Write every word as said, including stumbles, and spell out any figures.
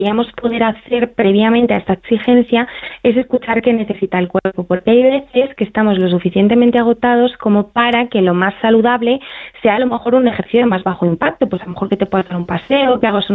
deberíamos poder hacer previamente a esta exigencia es escuchar qué necesita el cuerpo, porque hay veces que estamos lo suficientemente agotados como para que lo más saludable sea a lo mejor un ejercicio de más bajo impacto, pues a lo mejor que te puedas dar un paseo, que hagas